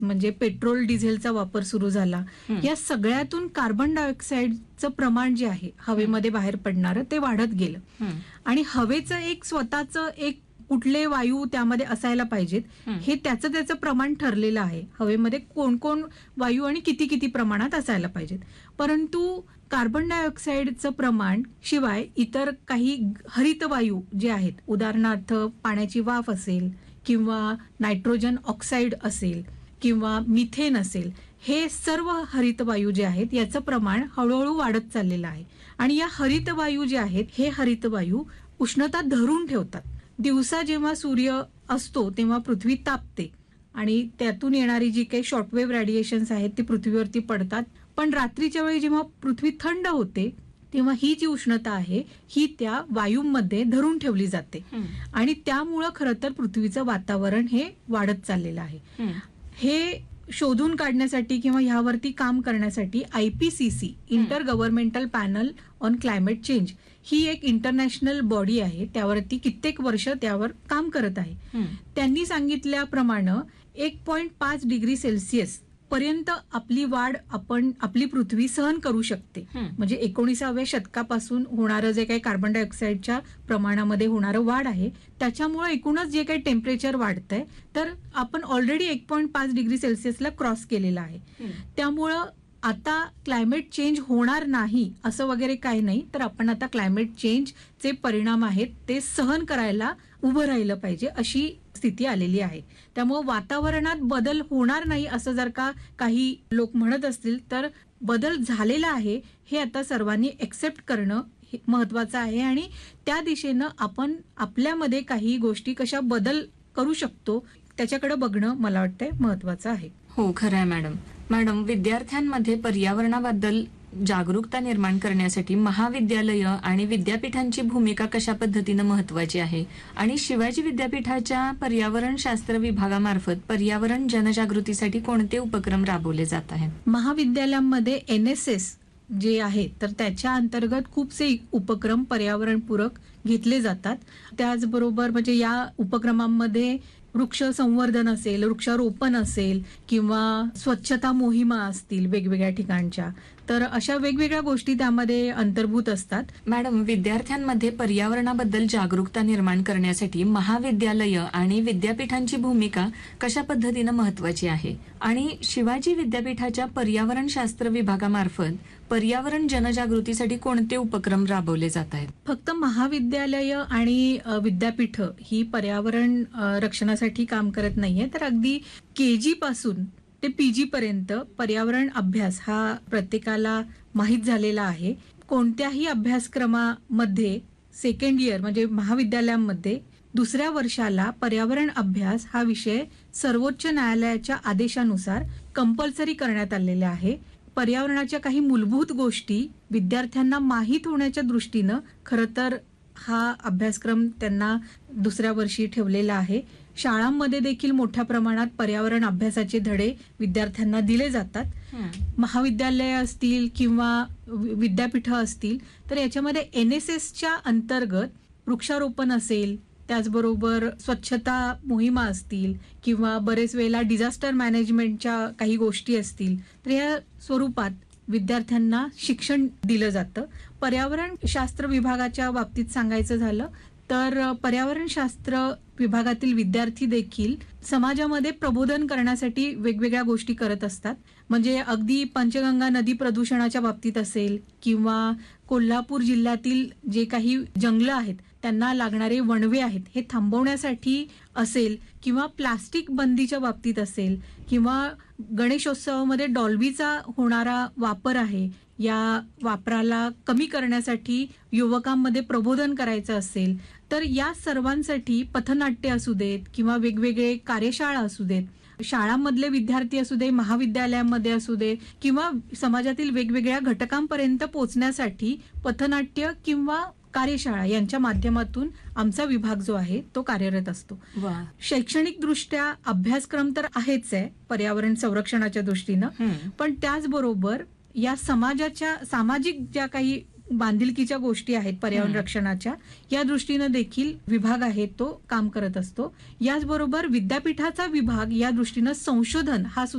म्हणजे पेट्रोल डिझेलचा वापर सुरू झाला, या सगळ्यातून कार्बन डायऑक्साईडचं प्रमाण जे आहे हवेमध्ये बाहेर पडणारं ते वाढत गेलं. आणि हवेचं एक स्वतःचं एक कुठले वायू त्यामध्ये असायला पाहिजेत हे त्याचं प्रमाण ठरलेलं आहे. हवेमध्ये कोण कोण वायू आणि किती किती प्रमाणात असायला पाहिजेत. परंतु कार्बन डायऑक्साईडचं प्रमाण शिवाय इतर काही हरित वायू जे आहेत, उदाहरणार्थ पाण्याची वाफ असेल किंवा नायट्रोजन ऑक्साईड असेल किंवा मिथेन असेल, हे सर्व हरित वायू जे आहेत याचं प्रमाण हळूहळू वाढत चाललेलं आहे. आणि या हरित वायू जे आहेत हे हरित वायू उष्णता धरून ठेवतात. दिवसा जेव्हा सूर्य असतो तेव्हा पृथ्वी तापते आणि त्यातून येणारी जी काही शॉर्टवेव्ह रेडिएशन्स आहेत ती पृथ्वीवरती पडतात. पण रात्रीच्या वेळी जेव्हा पृथ्वी थंड होते तेव्हा ही जी उष्णता आहे ही त्या वायूंमध्ये धरून ठेवली जाते आणि त्यामुळं खरं तर पृथ्वीचं वातावरण हे वाढत चाललेलं आहे. हे शोधून काढण्यासाठी किंवा ह्यावरती काम करण्यासाठी IPCC inter governmental panel on climate change ही एक इंटरनॅशनल बॉडी आहे. त्यावरती कित्येक वर्ष त्यावर काम करत आहे. त्यांनी सांगितल्याप्रमाणे 1.5 डिग्री सेल्सिअस पर्यंत आपली वाढ आपली पृथ्वी सहन करू शकते. म्हणजे 19व्या शतकापासून होणारं जे काही कार्बन डायऑक्साईडच्या प्रमाणामध्ये होणारं वाढ आहे त्याच्यामुळे एकूणच जे काही टेम्परेचर वाढतंय तर आपण ऑलरेडी 1.5 डिग्री सेल्सिअसला क्रॉस केलेला आहे. त्यामुळं आता क्लायमेट चेंज होणार नाही असं वगैरे काही नाही, तर आपण आता क्लायमेट चेंजचे परिणाम आहेत ते सहन करायला उभं राहिलं पाहिजे अशी स्थिती आलेली आहे. त्यामुळे वातावरणात बदल होणार नाही असं जर का काही लोक म्हणत असतील तर बदल झालेला आहे हे आता सर्वांनी एक्सेप्ट करणं महत्वाचं आहे आणि त्या दिशेनं आपण आपल्यामध्ये काही गोष्टी कशा बदल करू शकतो त्याच्याकडे बघणं मला वाटतंय महत्वाचं आहे. हो, खरं आहे मॅडम. विद्यार्थ्यांमध्ये पर्यावरणाबद्दल जागरूकता निर्माण करण्यासाठी महाविद्यालय आणि विद्यापीठांची भूमिका कशा पद्धतीनं महत्वाची आहे आणि शिवाजी विद्यापीठाच्या पर्यावरण शास्त्र विभागामार्फत पर्यावरण जनजागृतीसाठी कोणते उपक्रम राबवले जात आहेत? महाविद्यालयांमध्ये NSS जे आहे तर त्याच्या अंतर्गत खूपसे उपक्रम पर्यावरणपूरक घेतले जातात. त्याचबरोबर म्हणजे या उपक्रमांमध्ये वृक्ष संवर्धन असेल, वृक्षारोपण असेल किंवा स्वच्छता मोहिमा असतील वेगवेगळ्या ठिकाणच्या, तर अशा वेगवेगळ्या गोष्टी त्यामध्ये अंतर्भूत असतात. मॅडम, विद्यार्थ्यांमध्ये पर्यावरणाबद्दल जागरूकता निर्माण करण्यासाठी महाविद्यालय आणि विद्यापीठांची भूमिका कशा पद्धतीनं महत्वाची आहे आणि शिवाजी विद्यापीठाच्या पर्यावरण शास्त्र विभागामार्फत पर्यावरण जनजागृतीसाठी कोणते उपक्रम राबवले जात आहेत? फक्त महाविद्यालय आणि विद्यापीठ ही पर्यावरण रक्षणासाठी काम करत नाहीये, तर अगदी KG पासून ते PG पर्यंत पर्यावरण अभ्यास हा प्रत्येकाला माहीत झालेला आहे. कोणत्याही अभ्यासक्रमामध्ये सेकंड इयर म्हणजे महाविद्यालयांमध्ये दुसऱ्या वर्षाला पर्यावरण अभ्यास हा विषय सर्वोच्च न्यायालयाच्या आदेशानुसार कंपल्सरी करण्यात आलेला आहे. पर्यावरणाच्या काही मूलभूत गोष्टी विद्यार्थ्यांना माहीत होण्याच्या दृष्टीनं खरं तर हा अभ्यासक्रम त्यांना दुसऱ्या वर्षी ठेवलेला आहे. शाळांमध्ये देखील मोठ्या प्रमाणात पर्यावरण अभ्यासाचे धडे विद्यार्थ्यांना दिले जातात. महाविद्यालय असतील किंवा विद्यापीठ असतील तर याच्यामध्ये NSSच्या अंतर्गत वृक्षारोपण असेल, त्याचबरोबर स्वच्छता मोहिमा असतील किंवा बरेच वेळेला डिझास्टर मॅनेजमेंटच्या काही गोष्टी असतील तर या स्वरूपात विद्यार्थ्यांना शिक्षण दिलं जातं. पर्यावरण शास्त्र विभागाच्या बाबतीत सांगायचं झालं तर पर्यावरण शास्त्र विभागातील विद्यार्थी देखील समाजामध्ये प्रबोधन करण्यासाठी वेगवेगळ्या गोष्टी करत असतात. म्हणजे अगदी पंचगंगा नदी प्रदूषणाच्या बाबतीत असेल किंवा कोल्हापूर जिल्ह्यातील जे काही जंगलं आहेत त्यांना लागणारे वणवे आहेत हे थांबवण्यासाठी असेल किंवा प्लास्टिक बंदीच्या बाबतीत असेल किंवा गणेशोत्सवामध्ये डॉल्बीचा होणारा वापर आहे या वापराला कमी करण्यासाठी युवकांमध्ये प्रबोधन करायचं असेल तर या सर्वांसाठी पथनाट्य असू देत किंवा वेगवेगळे कार्यशाळा असू देत, शाळांमधले विद्यार्थी असू दे, महाविद्यालयांमध्ये असू दे किंवा समाजातील वेगवेगळ्या घटकांपर्यंत पोहोचण्यासाठी पथनाट्य किंवा कार्यशाळा यांच्या माध्यमातून आमचा विभाग जो आहे तो कार्यरत असतो. शैक्षणिक दृष्ट्या अभ्यासक्रम तर आहेच आहे पर्यावरण संरक्षणाच्या दृष्टीनं, पण त्याचबरोबर या सामाजिक ज्या काही बांधिलकीच्या गोष्टी आहेत पर्यावरण रक्षणाच्या या दृष्टीनं देखील विभाग आहे तो काम करत असतो. याचबरोबर विद्यापीठाचा विभाग या दृष्टीनं संशोधन हा